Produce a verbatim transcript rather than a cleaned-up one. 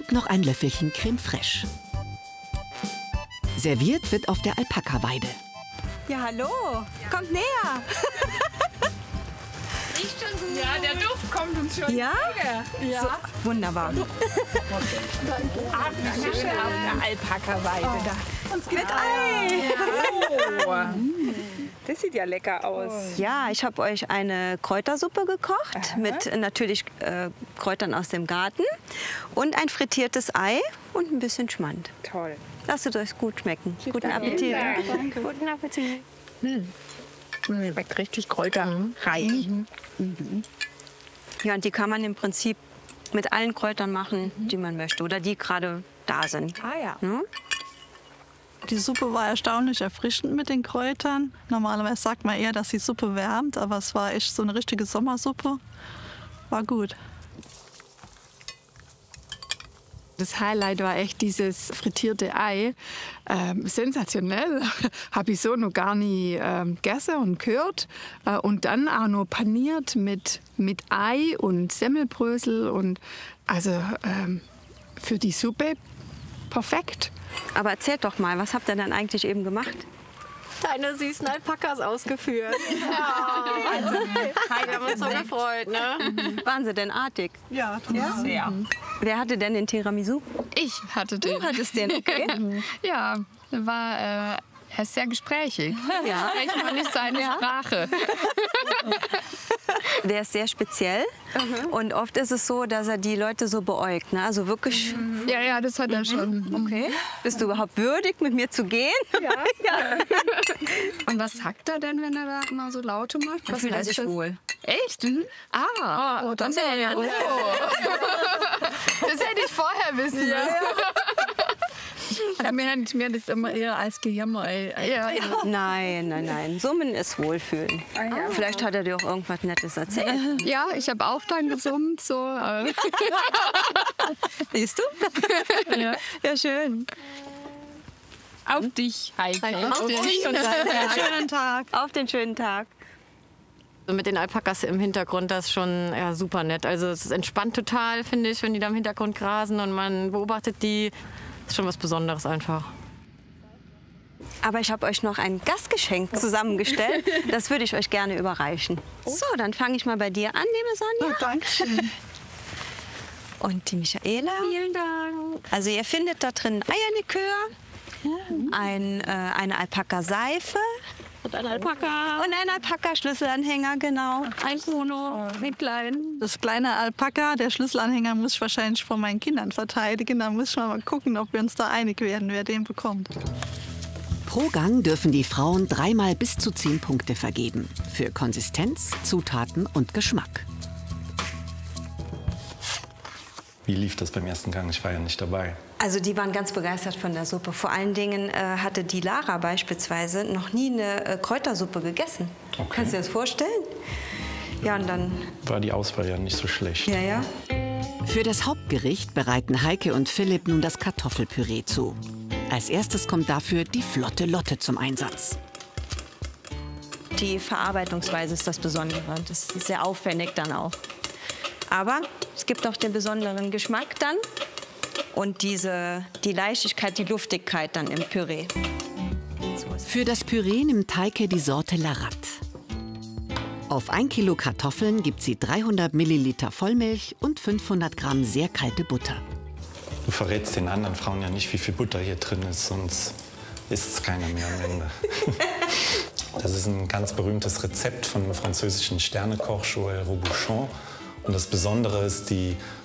Und noch ein Löffelchen Creme fraiche. Serviert wird auf der Alpaka-Weide. Ja, hallo. Kommt näher. Riecht schon gut. Ja, der Duft kommt uns schon. Ja? Ja. So, wunderbar. Ach, wie schön auf der Alpaka-Weide Oh. da. Uns mit Ei. Oh. Das sieht ja lecker aus. Ja, ich habe euch eine Kräutersuppe gekocht. Aha. Mit äh, natürlich äh, Kräutern aus dem Garten. Und ein frittiertes Ei und ein bisschen Schmand. Toll. Lasst es euch gut schmecken. Guten Appetit. Danke. Guten Appetit. Hm. Schmeckt richtig kräuterreich. Mhm. Mhm. Ja, und die kann man im Prinzip mit allen Kräutern machen, die man möchte oder die gerade da sind. Ah ja. Hm? Die Suppe war erstaunlich erfrischend mit den Kräutern. Normalerweise sagt man eher, dass die Suppe wärmt, aber es war echt so eine richtige Sommersuppe. War gut. Das Highlight war echt dieses frittierte Ei. Ähm, sensationell. Habe ich so noch gar nie ähm, gegessen und gehört. Äh, und dann auch noch paniert mit, mit Ei und Semmelbrösel. Und also ähm, für die Suppe perfekt. Aber erzählt doch mal, was habt ihr dann eigentlich eben gemacht? Deine süßen Alpakas ausgeführt. Ja, wir haben uns so gefreut, ne? Waren sie denn artig? Ja, total. Sehr. Wer hatte denn den Tiramisu? Ich hatte den. Du hattest den, okay. Ja, war äh, er ist sehr gesprächig. Ja. Sprechen wir nicht seine Ja. Sprache. Der ist sehr speziell. Und oft ist es so, dass er die Leute so beäugt. Ne? Also wirklich. Ja, ja, das hat er schon. Okay. Bist du überhaupt würdig, mit mir zu gehen? Ja. Und was sagt er denn, wenn er da immer so Laute macht? Was Fühlt er heißt sich das? wohl? Echt? Ah, oh, dann wäre ja. Oh. Das hätte ich vorher wissen müssen. Ja, ja. Mir hat mir das immer eher als Gejammer. Ey. Ja, ja. Nein, nein, nein. Summen ist Wohlfühlen. Ah, ja. Vielleicht hat er dir auch irgendwas Nettes erzählt. Ja, ich habe auch dann gesummt. So. äh. Siehst du? Ja. Ja, schön. Auf dich, Heike. Auf dich. Und dann, Schönen Tag. Auf den schönen Tag. Mit den Alpakas im Hintergrund, das ist schon ja, super nett. Also es ist entspannt total, finde ich, wenn die da im Hintergrund grasen und man beobachtet die. Das ist schon was Besonderes einfach. Aber ich habe euch noch ein Gastgeschenk zusammengestellt. Das würde ich euch gerne überreichen. So, dann fange ich mal bei dir an, liebe Sonja. Oh, danke schön. Und die Michaela. Vielen Dank. Also ihr findet da drin Eierlikör, ein, äh, eine Alpaka-Seife Und ein Alpaka. und ein Alpaka-Schlüsselanhänger, genau. Ein Mono. Mit kleinen. Das kleine Alpaka, der Schlüsselanhänger, muss ich wahrscheinlich von meinen Kindern verteidigen. Da muss ich mal gucken, ob wir uns da einig werden, wer den bekommt. Pro Gang dürfen die Frauen dreimal bis zu zehn Punkte vergeben. Für Konsistenz, Zutaten und Geschmack. Wie lief das beim ersten Gang? Ich war ja nicht dabei. Also die waren ganz begeistert von der Suppe. Vor allen Dingen äh, hatte die Lara beispielsweise noch nie eine äh, Kräutersuppe gegessen. Okay. Kannst du dir das vorstellen? Ja, und dann... War die Auswahl ja nicht so schlecht. Ja, ja. Für das Hauptgericht bereiten Heike und Philipp nun das Kartoffelpüree zu. Als erstes kommt dafür die flotte Lotte zum Einsatz. Die Verarbeitungsweise ist das Besondere. Das ist sehr aufwendig dann auch. Aber es gibt auch den besonderen Geschmack dann und diese, die Leichtigkeit, die Luftigkeit dann im Püree. Für das Püree nimmt Heike die Sorte Larat. Auf ein Kilo Kartoffeln gibt sie dreihundert Milliliter Vollmilch und fünfhundert Gramm sehr kalte Butter. Du verrätst den anderen Frauen ja nicht, wie viel Butter hier drin ist, sonst isst es keiner mehr am Ende. Das ist ein ganz berühmtes Rezept von dem französischen Sternekoch Joël Robuchon. Und das Besondere ist die